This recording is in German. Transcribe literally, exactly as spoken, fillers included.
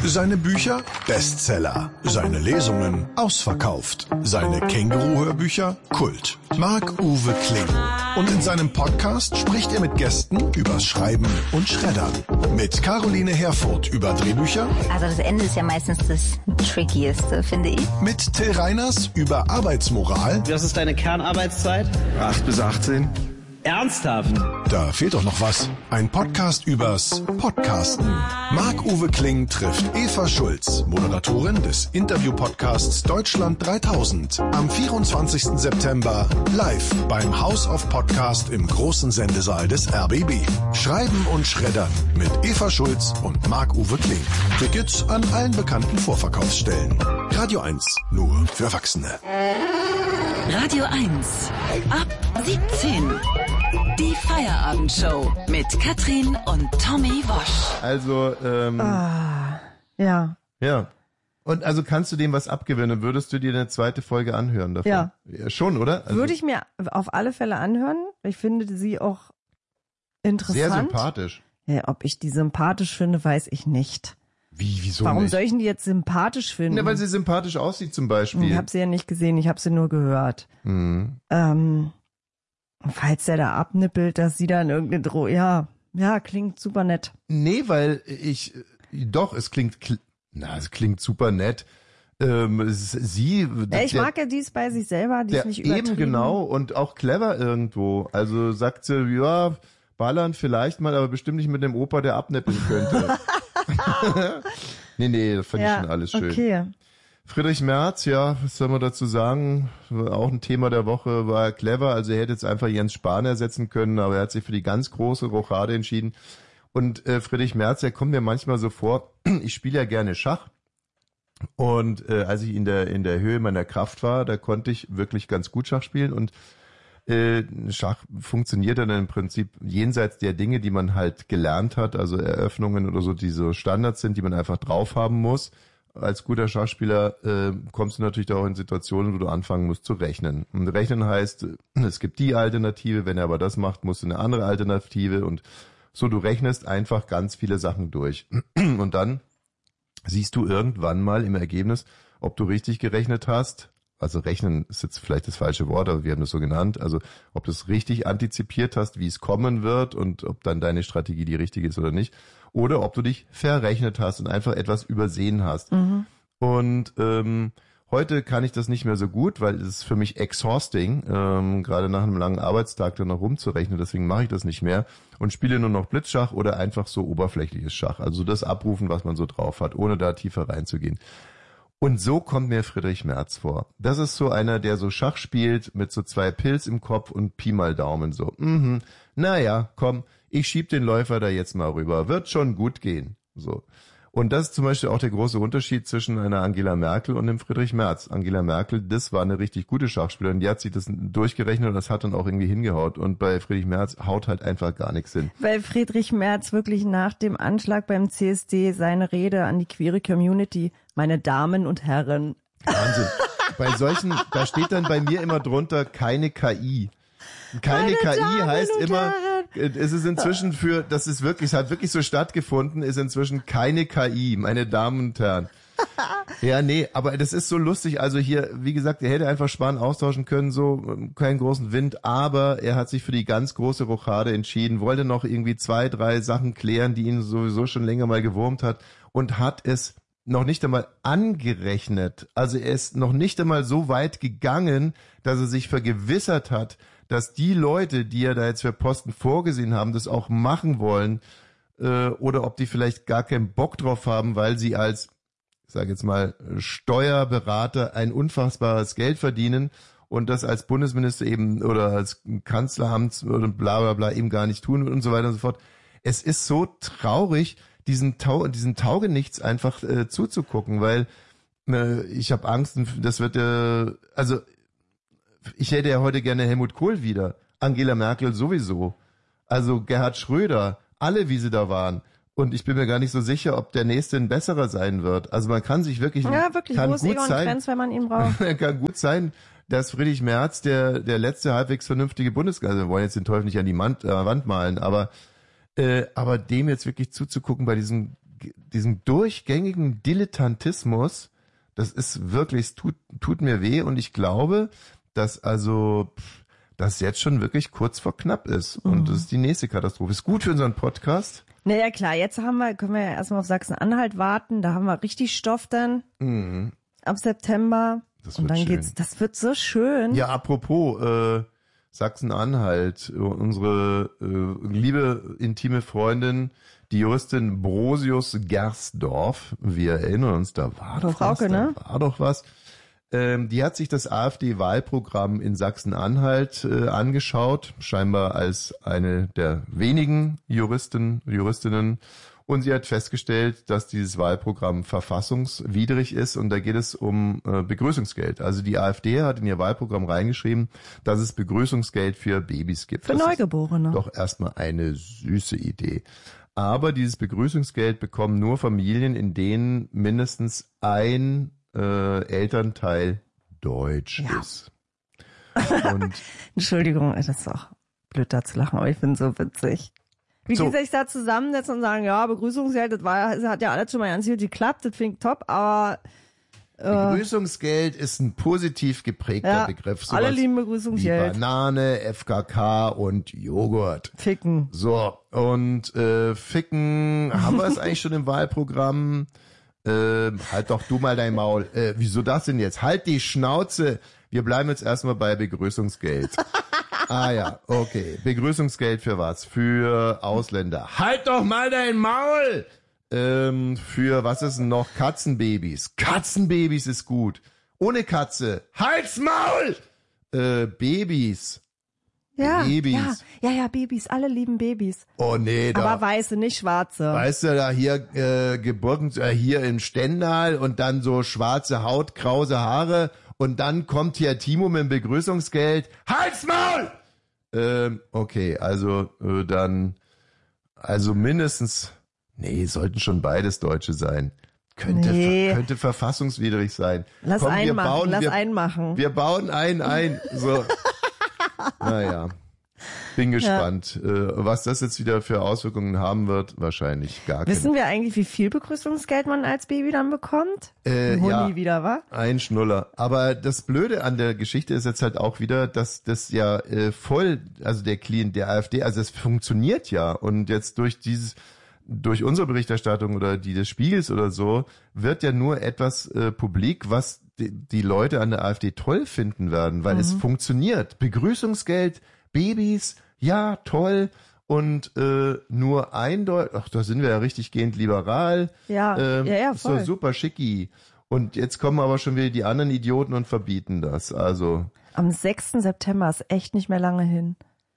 Seine Bücher Bestseller, seine Lesungen ausverkauft, seine Känguru-Hörbücher Kult. Marc-Uwe Kling. Und in seinem Podcast spricht er mit Gästen übers Schreiben und Schreddern. Mit Caroline Herfurth über Drehbücher. Also das Ende ist ja meistens das Trickieste, finde ich. Mit Till Reiners über Arbeitsmoral. Was ist deine Kernarbeitszeit? acht bis achtzehn. Ernsthaft? Da fehlt doch noch was. Ein Podcast übers Podcasten. Marc-Uwe Kling trifft Eva Schulz, Moderatorin des Interview-Podcasts Deutschland dreitausend. Am vierundzwanzigsten September live beim House of Podcast im großen Sendesaal des R B B. Schreiben und Schreddern mit Eva Schulz und Marc-Uwe Kling. Tickets an allen bekannten Vorverkaufsstellen. Radio eins, nur für Erwachsene. Radio eins, ab siebzehn. Die Feierabendshow mit Katrin und Tommy Wosch. Also, ähm... Ah, ja. Ja. Und also kannst du dem was abgewinnen? Würdest du dir eine zweite Folge anhören davon? Ja. Ja schon, oder? Also würde ich mir auf alle Fälle anhören. Ich finde sie auch interessant. Sehr sympathisch. Ja, ob ich die sympathisch finde, weiß ich nicht. Wie, wieso Warum nicht? soll ich denn die jetzt sympathisch finden? Ja, weil sie sympathisch aussieht zum Beispiel. Ich habe sie ja nicht gesehen, ich habe sie nur gehört. Mhm. Ähm, falls der da abnippelt, dass sie dann irgendeine Droh... Ja, ja, klingt super nett. Nee, weil ich... Doch, es klingt... Na, es klingt super nett. Ähm, es, sie... Ja, ich der, mag ja, die ist bei sich selber, die der ist nicht übertrieben. Eben genau und auch clever irgendwo. Also sagt sie, ja, ballern vielleicht mal, aber bestimmt nicht mit dem Opa, der abnippeln könnte. nee, nee, das fand ja, ich schon alles schön. Okay. Friedrich Merz, ja, was soll man dazu sagen? Auch ein Thema der Woche, war clever. Also er hätte jetzt einfach Jens Spahn ersetzen können, aber er hat sich für die ganz große Rochade entschieden. Und äh, Friedrich Merz, der kommt mir manchmal so vor, ich spiele ja gerne Schach. Und äh, als ich in der in der Höhe meiner Kraft war, da konnte ich wirklich ganz gut Schach spielen. Und äh, Schach funktioniert dann im Prinzip jenseits der Dinge, die man halt gelernt hat, also Eröffnungen oder so, die so Standards sind, die man einfach drauf haben muss. Als guter Schachspieler äh, kommst du natürlich auch in Situationen, wo du anfangen musst zu rechnen. Und rechnen heißt, es gibt die Alternative, wenn er aber das macht, musst du eine andere Alternative und so, du rechnest einfach ganz viele Sachen durch. Und dann siehst du irgendwann mal im Ergebnis, ob du richtig gerechnet hast. Also rechnen ist jetzt vielleicht das falsche Wort, aber wir haben das so genannt. Also ob du es richtig antizipiert hast, wie es kommen wird und ob dann deine Strategie die richtige ist oder nicht. Oder ob du dich verrechnet hast und einfach etwas übersehen hast. Mhm. Und ähm, heute kann ich das nicht mehr so gut, weil es ist für mich exhausting, ähm, gerade nach einem langen Arbeitstag dann noch rumzurechnen. Deswegen mache ich das nicht mehr und spiele nur noch Blitzschach oder einfach so oberflächliches Schach. Also das abrufen, was man so drauf hat, ohne da tiefer reinzugehen. Und so kommt mir Friedrich Merz vor. Das ist so einer, der so Schach spielt mit so zwei Pils im Kopf und Pi mal Daumen so. Mhm. Naja, komm, ich schieb den Läufer da jetzt mal rüber. Wird schon gut gehen. So. Und das ist zum Beispiel auch der große Unterschied zwischen einer Angela Merkel und dem Friedrich Merz. Angela Merkel, das war eine richtig gute Schachspielerin. Die hat sich das durchgerechnet und das hat dann auch irgendwie hingehaut. Und bei Friedrich Merz haut halt einfach gar nichts hin. Weil Friedrich Merz wirklich nach dem Anschlag beim C S D seine Rede an die queere Community, meine Damen und Herren. Wahnsinn. Bei solchen, da steht dann bei mir immer drunter keine K I. Keine meine K I Damen heißt immer... Herren. Es ist inzwischen für, das ist wirklich, es hat wirklich so stattgefunden, ist inzwischen keine K I, meine Damen und Herren. Ja, nee, aber das ist so lustig. Also hier, wie gesagt, er hätte einfach Spahn austauschen können, so keinen großen Wind, aber er hat sich für die ganz große Rochade entschieden, wollte noch irgendwie zwei, drei Sachen klären, die ihn sowieso schon länger mal gewurmt hat und hat es noch nicht einmal angerechnet. Also er ist noch nicht einmal so weit gegangen, dass er sich vergewissert hat, dass die Leute, die er da jetzt für Posten vorgesehen haben, das auch machen wollen, äh, oder ob die vielleicht gar keinen Bock drauf haben, weil sie als, ich sage jetzt mal, Steuerberater ein unfassbares Geld verdienen und das als Bundesminister eben oder als Kanzleramt oder bla bla bla eben gar nicht tun und so weiter und so fort. Es ist so traurig, diesen, Tau diesen Taugenichts einfach äh, zuzugucken, weil äh, ich habe Angst, das wird äh, also ich hätte ja heute gerne Helmut Kohl wieder, Angela Merkel sowieso, also Gerhard Schröder, alle wie sie da waren. Und ich bin mir gar nicht so sicher, ob der nächste ein besserer sein wird. Also man kann sich wirklich, ja wirklich, kann wo ist gut Egon sein, Krenz, wenn man ihn braucht? kann gut sein, dass Friedrich Merz der der letzte halbwegs vernünftige Bundeskanzler, also wir wollen jetzt den Teufel nicht an die Wand, äh, Wand malen, aber äh, aber dem jetzt wirklich zuzugucken bei diesem diesen durchgängigen Dilettantismus, das ist wirklich, es tut, tut mir weh und ich glaube, dass also das jetzt schon wirklich kurz vor knapp ist. Und mhm. das ist die nächste Katastrophe. Ist gut für unseren Podcast. Naja, klar, jetzt haben wir, können wir ja erstmal auf Sachsen-Anhalt warten. Da haben wir richtig Stoff dann. Mhm. Ab September. Das und wird dann schön. geht's, das wird so schön. Ja, apropos, äh, Sachsen-Anhalt, unsere äh, liebe intime Freundin, die Juristin Brosius Gersdorf, wir erinnern uns, da war doch Frauke, was, ne? da war doch was. Ähm, die hat sich das AfD-Wahlprogramm in Sachsen-Anhalt äh, angeschaut, scheinbar als eine der wenigen Juristen, Juristinnen. Und sie hat festgestellt, dass dieses Wahlprogramm verfassungswidrig ist und da geht es um äh, Begrüßungsgeld. Also die AfD hat in ihr Wahlprogramm reingeschrieben, dass es Begrüßungsgeld für Babys gibt. Für das Neugeborene. Ist doch erstmal eine süße Idee. Aber dieses Begrüßungsgeld bekommen nur Familien, in denen mindestens ein äh, Elternteil deutsch ja. ist. Und Entschuldigung, das ist auch blöd da zu lachen, aber ich finde es so witzig. Wie so. die sich da zusammensetzen und sagen, ja, Begrüßungsgeld, das war, das hat ja alles schon mal ganz gut geklappt, das klingt top, aber äh, Begrüßungsgeld ist ein positiv geprägter ja, Begriff. Alle Sowas lieben wie Begrüßungsgeld. Banane, F K K und Joghurt. Ficken. So, und äh, Ficken, haben wir es eigentlich schon im Wahlprogramm? Äh, halt doch du mal dein Maul. Äh, wieso das denn jetzt? Halt die Schnauze. Wir bleiben jetzt erstmal bei Begrüßungsgeld. Ah ja, okay. Begrüßungsgeld für was? Für Ausländer. Halt doch mal dein Maul! Ähm, für was ist denn noch? Katzenbabys. Katzenbabys ist gut. Ohne Katze. Halt's Maul! Äh, Babys. Ja, Babys. ja, ja, ja, Babys. Alle lieben Babys. Oh nee, da. Aber weiße, nicht schwarze. Weißt du, da hier äh, Geburten, äh, hier im Stendal und dann so schwarze Haut, krause Haare und dann kommt hier Timo mit dem Begrüßungsgeld. Halt's Maul! Ähm, okay, also äh, dann, also mindestens, nee, sollten schon beides Deutsche sein. Könnte, Nee. ver, könnte verfassungswidrig sein. Lass Komm, einen wir machen, bauen, lass wir, einen machen. Wir bauen einen ein. So. Naja. Bin gespannt, ja. äh, was das jetzt wieder für Auswirkungen haben wird. Wahrscheinlich gar keine. Wissen wir eigentlich, wie viel Begrüßungsgeld man als Baby dann bekommt? Äh, Huni ja, wieder, wa? Ein Schnuller. Aber das Blöde an der Geschichte ist jetzt halt auch wieder, dass das ja äh, voll, also der Clean, der AfD, also es funktioniert ja. Und jetzt durch dieses, durch unsere Berichterstattung oder die des Spiegels oder so, wird ja nur etwas äh, publik, was die, die Leute an der AfD toll finden werden, weil mhm. es funktioniert. Begrüßungsgeld, Babys, ja, toll. Und äh, nur eindeutig, ach, da sind wir ja richtig gehend liberal. Ja, ähm, ja, ja, ist voll. doch super schicki. Und jetzt kommen aber schon wieder die anderen Idioten und verbieten das. Also Am sechsten September ist echt nicht mehr lange hin.